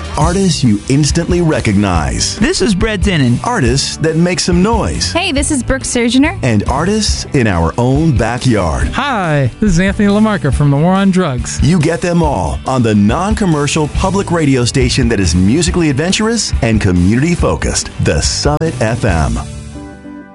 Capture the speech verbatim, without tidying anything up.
Artists you instantly recognize. This is Brett Dennen. Artists that make some noise. Hey, this is Brooke Surgener. And artists in our own backyard. Hi, this is Anthony LaMarca from The War on Drugs. You get them all on the non-commercial public radio station that is musically adventurous and community-focused, The Summit F M.